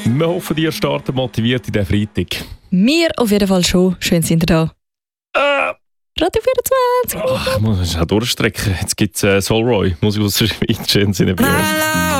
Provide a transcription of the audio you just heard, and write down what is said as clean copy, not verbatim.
Wir hoffen, ihr startet motiviert in den Freitag. Wir auf jeden Fall schon. Schön sind ihr da. Radio 24. Ich muss auch durchstrecken. Jetzt gibt es Solroy, Musik aus der Schweiz. Schön sind wir.